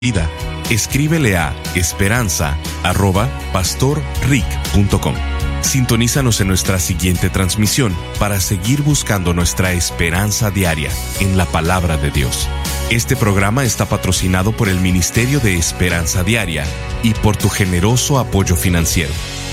vida, escríbele a esperanza@pastorrick.com. Sintonízanos en nuestra siguiente transmisión para seguir buscando nuestra esperanza diaria en la palabra de Dios. Este programa está patrocinado por el Ministerio de Esperanza Diaria y por tu generoso apoyo financiero.